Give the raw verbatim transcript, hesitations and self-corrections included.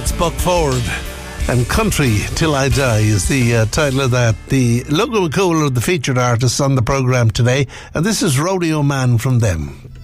That's Buck Ford. And Country Till I Die is the uh, title of that. The Logan McCool are the featured artists on the programme today, and this is Rodeo Man from them.